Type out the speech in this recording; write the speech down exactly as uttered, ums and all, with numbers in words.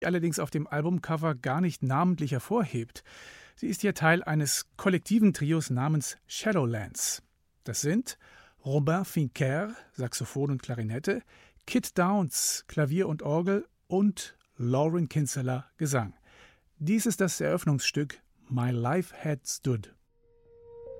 allerdings auf dem Albumcover gar nicht namentlich hervorhebt. Sie ist hier Teil eines kollektiven Trios namens Shadowlands. Das sind Robin Fincker, Saxophon und Klarinette, Kit Downs, Klavier und Orgel und Lauren Kinseler, Gesang. Dies ist das Eröffnungsstück My Life Had Stood.